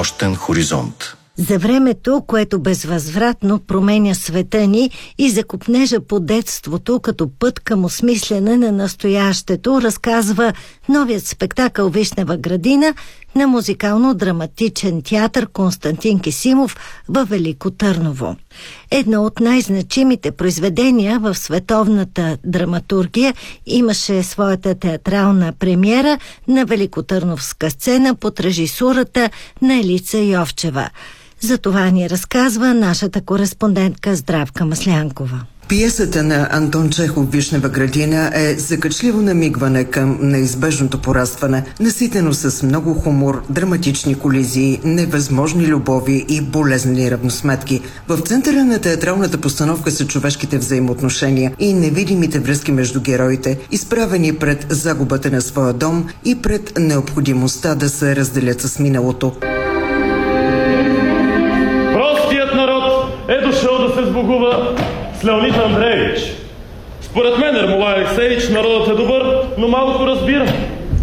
нощен хоризонт. За времето, което безвъзвратно променя света ни и за копнежа по детството като път към осмислене на настоящето, разказва новият спектакъл «Вишнева градина» на музикално-драматичен театър Константин Кисимов във Велико Търново. Едно от най-значимите произведения в световната драматургия имаше своята театрална премиера на великотърновска сцена под режисурата на Елица Йовчева. За това ни разказва нашата кореспондентка Здравка Маслянкова. Пиесата на Антон Чехов «Вишнева градина» е закачливо намигване към неизбежното порастване, наситено с много хумор, драматични колизии, невъзможни любови и болезнени равносметки. В центъра на театралната постановка са човешките взаимоотношения и невидимите връзки между героите, изправени пред загубата на своя дом и пред необходимостта да се разделят с миналото. Простият народ е дошъл да се сбогува с Леонид Андреевич. Според мен, Ермолай Алексеевич, народът е добър, но малко разбира.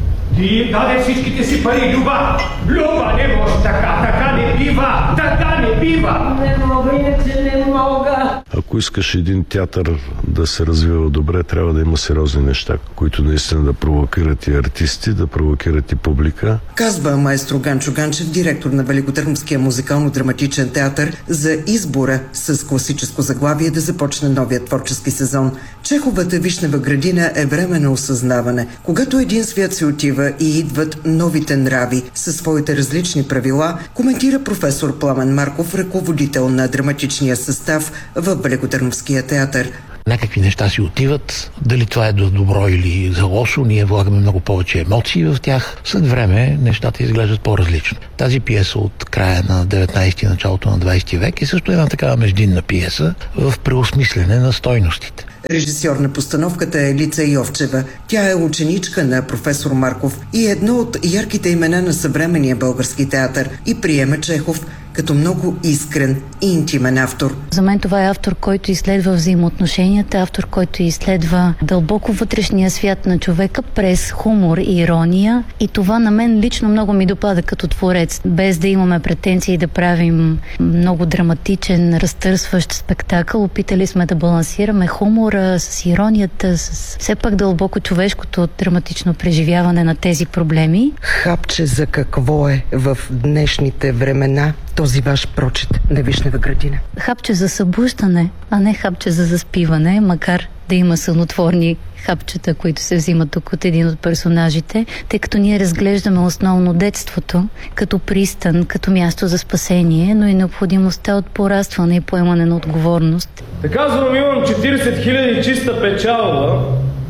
Ти даде всичките си пари, Люба! Люба, не може така не бива! Така не бива! Не мога, иначе не мога. Ако искаш един театър да се развива добре, трябва да има сериозни неща, които наистина да провокират и артисти, да провокират и публика. Казва маестро Ганчо Ганчев, директор на Великотърновския музикално-драматичен театър, за избора с класическо заглавие да започне новия творчески сезон. Чеховата «Вишнева градина» е време на осъзнаване. Когато един свят се отива и идват новите нрави със своите различни правила, коментира професор Пламен Марков, ръководител на драматичния състав в Великотърновския театър. Някакви неща си отиват, дали това е до добро или за лошо, ние влагаме много повече емоции в тях. След време нещата изглеждат по-различно. Тази пиеса от края на 19-ти, началото на 20 век е също една такава междинна пиеса в преосмислене на стойностите. Режисьор на постановката е Елица Йовчева. Тя е ученичка на професор Марков и едно от ярките имена на съвременния български театър и приема Чехов като много искрен и интимен автор. За мен това е автор, който изследва взаимоотношенията, автор, който изследва дълбоко вътрешния свят на човека през хумор и ирония. И това на мен лично много ми допада като творец. Без да имаме претенции да правим много драматичен, разтърсващ спектакъл, опитали сме да балансираме хумора с иронията, с все пак дълбоко човешкото драматично преживяване на тези проблеми. Хапче за какво е в днешните времена този ваш прочит на «Вишнева градина»? Хапче за събуждане, а не хапче за заспиване, макар да има сънотворни хапчета, които се взимат тук от един от персонажите, тъй като ние разглеждаме основно детството като пристан, като място за спасение, но и необходимостта от порастване и поемане на отговорност. Те казвам, имам 40 000 чиста печалба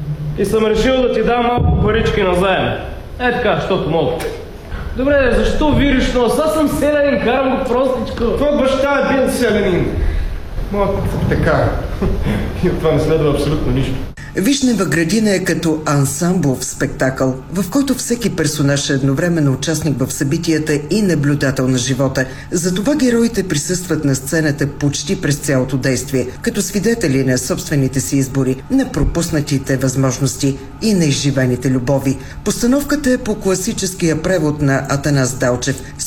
и съм решил да ти дам малко парички на заем. Е така, защото мога. Добре, защо вириш нос? Аз съм селянин, карам го простичко. Твой баща е бил селянин. Малко така. И от това не следва абсолютно нищо. «Вишнева градина» е като ансамблов спектакъл, в който всеки персонаж е едновременно участник в събитията и наблюдател на живота. Затова героите присъстват на сцената почти през цялото действие, като свидетели на собствените си избори, на пропуснатите възможности и на изживените любови. Постановката е по класическия превод на Атанас Далчев с